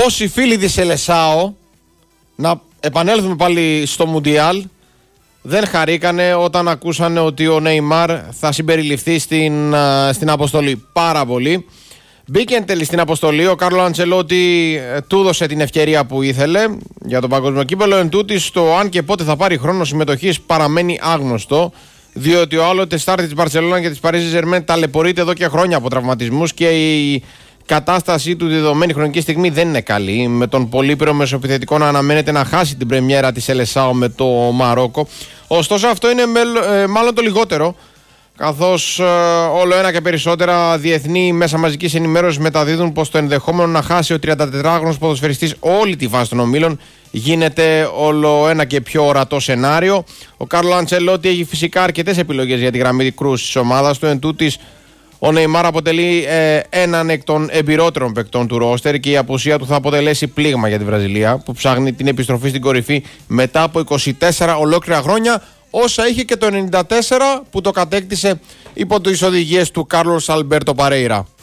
Όσοι φίλοι της Σελεσάο, να επανέλθουμε πάλι στο Μουντιάλ, δεν χαρήκανε όταν ακούσανε ότι ο Νεϊμάρ θα συμπεριληφθεί στην αποστολή. Πάρα πολύ. Μπήκε εν τέλει στην αποστολή. Ο Κάρλο Αντσελότη του έδωσε την ευκαιρία που ήθελε για τον παγκόσμιο κύπελλο. Εν τούτης, το αν και πότε θα πάρει χρόνο συμμετοχής παραμένει άγνωστο, διότι ο άλλοτε στάρτη της Μπαρσελόνα και της Παρίζι Ζερμέν ταλαιπωρείται εδώ και χρόνια από τραυματισμούς και η κατάστασή του τη δεδομένη χρονική στιγμή δεν είναι καλή. Με τον πολύπειρο μεσοεπιθετικό να αναμένεται να χάσει την πρεμιέρα της Σελεσάο με το Μαρόκο. Ωστόσο, αυτό είναι μάλλον το λιγότερο, καθώς όλο ένα και περισσότερα διεθνή μέσα μαζικής ενημέρωσης μεταδίδουν πως το ενδεχόμενο να χάσει ο 34χρονος ποδοσφαιριστής όλη τη φάση των ομίλων γίνεται όλο ένα και πιο ορατό σενάριο. Ο Κάρλο Αντσελότη έχει φυσικά αρκετές επιλογές για τη γραμμή κρούς της ομάδας του. Εν τούτης, ο Νεϊμάρ αποτελεί έναν εκ των εμπειρότερων παικτών του ρόστερ και η απουσία του θα αποτελέσει πλήγμα για τη Βραζιλία, που ψάχνει την επιστροφή στην κορυφή μετά από 24 ολόκληρα χρόνια, όσα είχε και το 94 που το κατέκτησε υπό τις οδηγίες του Κάρλος Αλμπέρτο Παρέιρα.